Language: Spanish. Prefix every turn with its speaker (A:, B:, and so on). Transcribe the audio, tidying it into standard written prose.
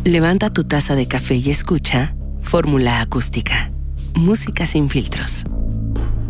A: Levanta tu taza de café y escucha Fórmula Acústica. Música sin filtros.